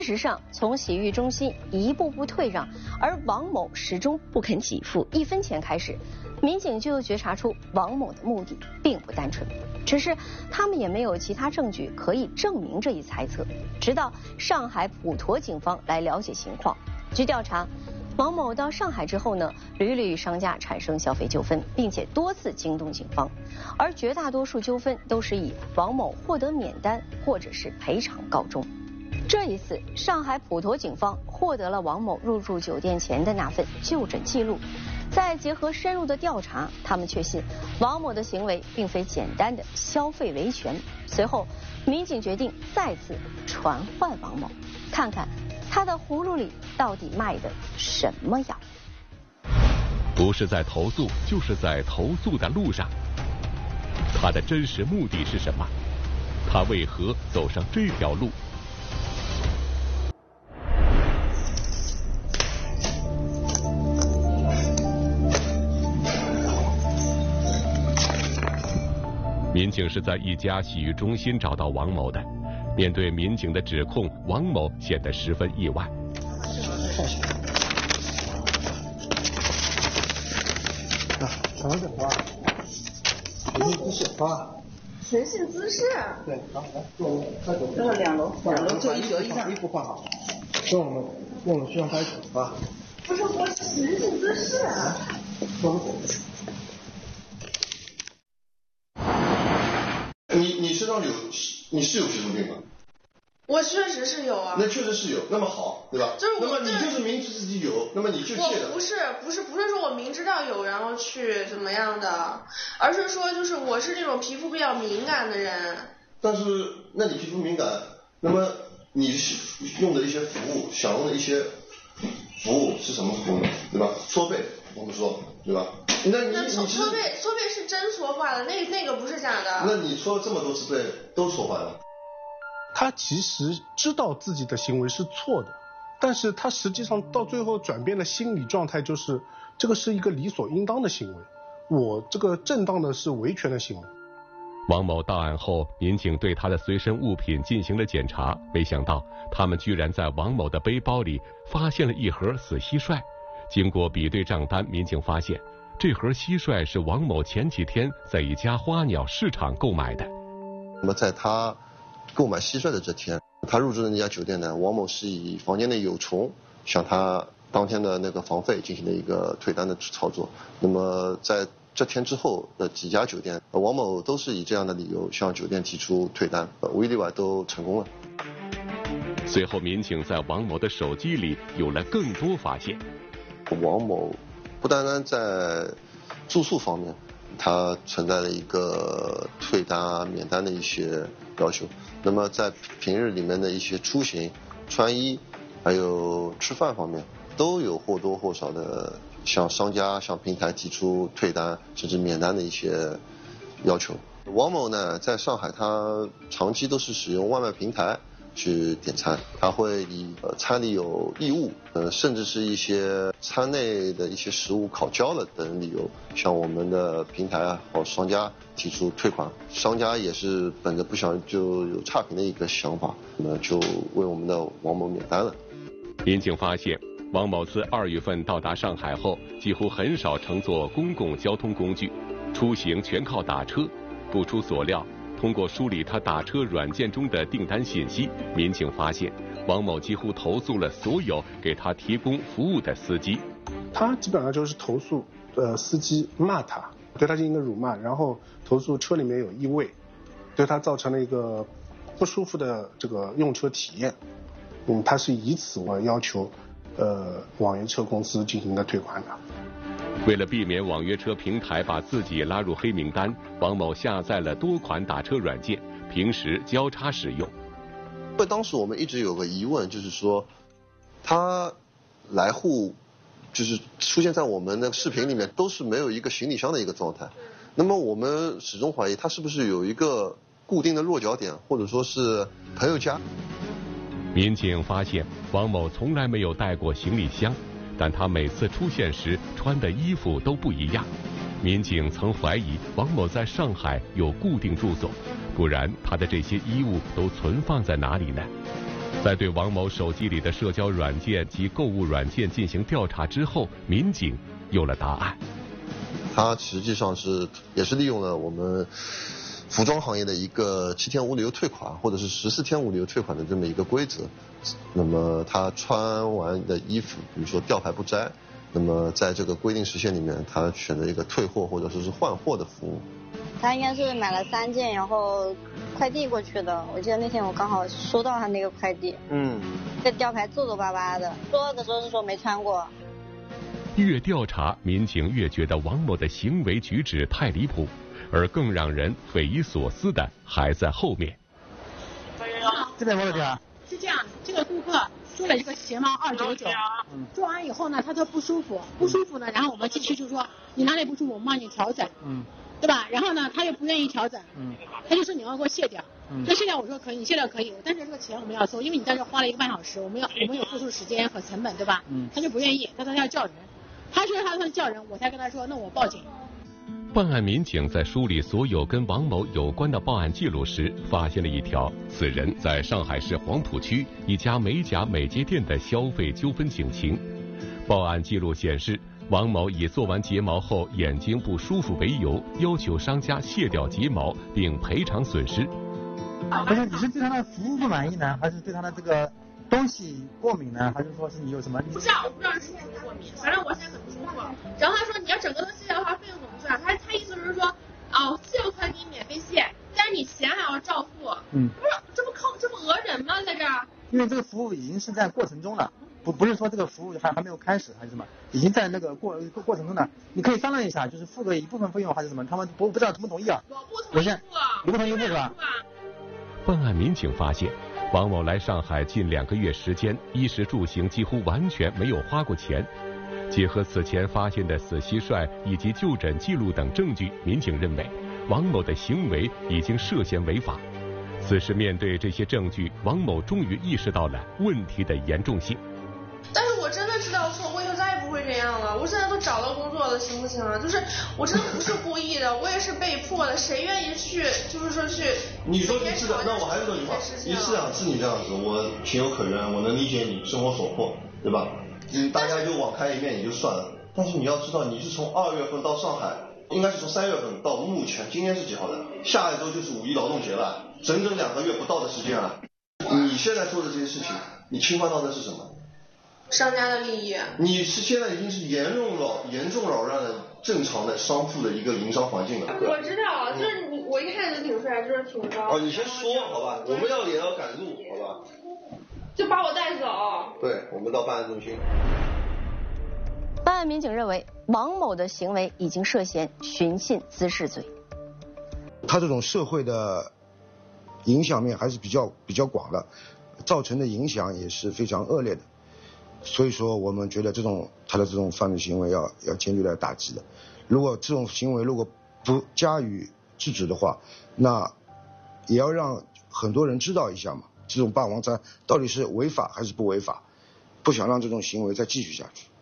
事实上，从洗浴中心一步步退让，而王某始终不肯给付1分钱开始，民警就觉察出王某的目的并不单纯。只是他们也没有其他证据可以证明这一猜测。直到上海普陀警方来了解情况，据调查，王某到上海之后呢，屡屡与商家产生消费纠纷，并且多次惊动警方，而绝大多数纠纷都是以王某获得免单或者是赔偿告终。这一次，上海普陀警方获得了王某入住酒店前的那份就诊记录，再结合深入的调查，他们确信王某的行为并非简单的消费维权。随后，民警决定再次传唤王某，看看他的葫芦里到底卖的什么药。 不是在投诉，就是在投诉的路上。他的真实目的是什么？他为何走上这条路？民警是在一家洗浴中心找到王某的。面对民警的指控，王某显得十分意外。 怎么整啊？随性姿势啊！ 随性姿势。 对，好，来，坐快走。 这是2楼就1折以上。 衣服换好，跟我们需要开走啊。 不是我随性姿势啊。 走。 你身上你是有皮肤病吗？ 我确实是有啊。 那确实是有，那么好，对吧？ 就是那么你就是明知自己有，那么你就戒了。 不是说我明知道有然后去怎么样的，而是说就是我是那种皮肤比较敏感的人。 但是那你皮肤敏感，那么你用的一些服务，想用的一些服务是什么服务，对吧？搓背我们说，对吧？那搓背是真搓坏了，那个不是假的。 那你搓了这么多次背都搓坏了？ 他其实知道自己的行为是错的，但是他实际上到最后转变了心理状态，就是这个是一个理所应当的行为，我这个正当的是维权的行为。 王某到案后，民警对他的随身物品进行了检查，没想到他们居然在王某的背包里发现了一盒死蟋蟀。经过比对账单，民警发现这盒蟋蟀是王某前几天在一家花鸟市场购买的。 那么在他购买蟋蟀的这天，他入住的那家酒店呢，王某是以房间内有虫向他当天的那个房费进行了一个退单的操作。那么在这天之后的几家酒店，王某都是以这样的理由向酒店提出退单，无一例外都成功了。 随后，民警在王某的手机里有了更多发现。 王某不单单在住宿方面，他存在了一个退单啊、免单的一些要求。那么在平日里面的一些出行、穿衣，还有吃饭方面，都有或多或少的向商家、向平台提出退单甚至免单的一些要求。王某呢，在上海他长期都是使用外卖平台去点餐，他会以餐里有异物，甚至是一些餐内的一些食物烤焦了等理由，向我们的平台啊或商家提出退款。商家也是本着不想就有差评的一个想法，那么就为我们的王某免单了。 民警发现，王某自2月份到达上海后，几乎很少乘坐公共交通工具，出行全靠打车。不出所料，通过梳理他打车软件中的订单信息，民警发现王某几乎投诉了所有给他提供服务的司机。 他基本上就是投诉司机骂他，对他进行一个辱骂，然后投诉车里面有异味，对他造成了一个不舒服的这个用车体验。他是以此为要求网约车公司进行的退款的。 为了避免网约车平台把自己拉入黑名单，王某下载了多款打车软件，平时交叉使用。 当时我们一直有个疑问，就是说他来沪就是出现在我们的视频里面都是没有一个行李箱的一个状态，那么我们始终怀疑他是不是有一个固定的落脚点，或者说是朋友家。 民警发现王某从来没有带过行李箱，但他每次出现时穿的衣服都不一样。民警曾怀疑王某在上海有固定住所，不然他的这些衣物都存放在哪里呢？ 在对王某手机里的社交软件及购物软件进行调查之后，民警有了答案。 他实际上也是利用了我们服装行业的一个7天无理由退款或者是14天无理由退款的这么一个规则。那么他穿完的衣服，比如说吊牌不摘，那么在这个规定时限里面，他选择一个退货或者说是换货的服务。 他应该是买了3件，然后快递过去的。我记得那天我刚好收到他那个快递，这吊牌皱皱巴巴的，说的时候是说没穿过。 越调查，民警越觉得王某的行为举止太离谱，而更让人匪夷所思的还在后面。 这边多少钱啊？ 是这样，这个顾客说了这个鞋帽299，做完以后呢，他说不舒服呢，然后我们继续就说你哪里不舒服，我们帮你调整，对吧？然后呢，他又不愿意调整，他就说你要给我卸掉，那卸掉我说可以，你卸掉可以，但是这个钱我们要收，因为你在这花了1个半小时，我们有付出时间和成本，对吧？他就不愿意，他说他要叫人，他说叫人，我才跟他说那我报警。 办案民警在梳理所有跟王某有关的报案记录时，发现了一条此人在上海市黄浦区一家美甲美睫店的消费纠纷警情。报案记录显示，王某以做完睫毛后眼睛不舒服为由，要求商家卸掉睫毛并赔偿损失。 不是，你是对他的服务不满意呢，还是对他的这个东西过敏呢，还是说是你有什么？ 不是啊，我不知道是什么过敏，反正我现在很不舒服。然后他说你要整个都卸掉的话，费用怎么算？他意思是说，卸我可以给你免费卸，但是你钱还要照付。不是，这不讹人吗？在这儿。 因为这个服务已经是在过程中了，不是说这个服务还没有开始还是什么，已经在那个过程中了。你可以商量一下，就是付个一部分费用还是什么，他们不知道同不同意啊？ 我不同意付。 你不同意付是吧？ 办案民警发现，王某来上海近2个月时间，衣食住行几乎完全没有花过钱。结合此前发现的死蟋蟀以及就诊记录等证据，民警认为王某的行为已经涉嫌违法。此时面对这些证据，王某终于意识到了问题的严重性。 但是我真的知道错，我以后再也不会这样了。我现在都找到工作了，行不行啊？就是我真的不是故意的，我也是被迫的。谁愿意去，就是说去？ 你说一次的，那我还是说句话，1次2次你这样子，我情有可原，我能理解你生活所迫，对吧？大家就网开一面也就算了，但是你要知道，你是从2月份到上海，应该是从3月份到目前，今天是几号的？下一周就是5一劳动节了，整整2个月不到的时间了。你现在做的这些事情，你侵犯到的是什么？ 商家的利益。 你是现在已经是严重扰乱了正常的商铺的一个营商环境了。 我知道，就是我一看就挺帅，就是挺高。 你先说好吧，我们也要赶路，好吧？ 就把我带走。 对，我们到办案中心。 办案民警认为，王某的行为已经涉嫌寻衅滋事罪。 他这种社会的影响面还是比较广的，造成的影响也是非常恶劣的。所以说，我们觉得他的这种犯罪行为要坚决来打击的。如果这种行为如果不加以制止的话，那也要让很多人知道一下嘛，这种霸王餐到底是违法还是不违法，不想让这种行为再继续下去。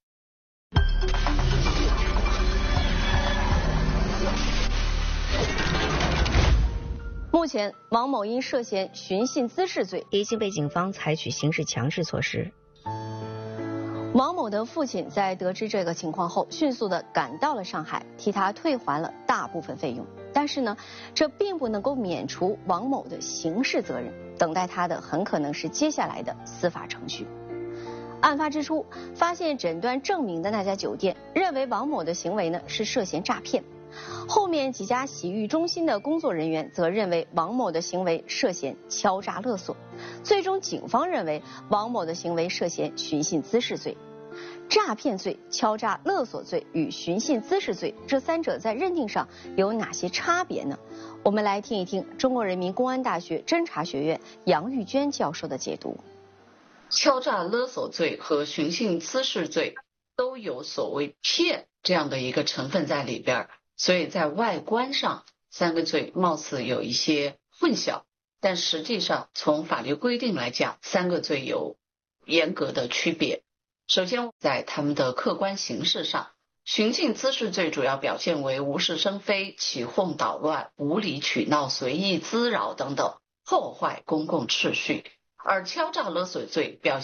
目前，王某因涉嫌寻衅滋事罪，已经被警方采取刑事强制措施。王某的父亲在得知这个情况后，迅速地赶到了上海，替他退还了大部分费用。但是呢，这并不能够免除王某的刑事责任，等待他的很可能是接下来的司法程序。案发之初，发现诊断证明的那家酒店认为王某的行为呢是涉嫌诈骗，后面几家洗浴中心的工作人员则认为王某的行为涉嫌敲诈勒索，最终警方认为王某的行为涉嫌寻衅滋事罪。诈骗罪、敲诈勒索罪与寻衅滋事罪这3者在认定上有哪些差别呢？我们来听一听中国人民公安大学侦查学院杨玉娟教授的解读。 敲诈勒索罪和寻衅滋事罪都有所谓骗这样的一个成分在里边，所以在外观上3个罪貌似有一些混淆，但实际上从法律规定来讲，3个罪有严格的区别。首先，在他们的客观形式上，寻衅滋事罪主要表现为无事生非、起哄捣乱、无理取闹、随意滋扰等等，破坏公共秩序； 而敲诈勒索罪表现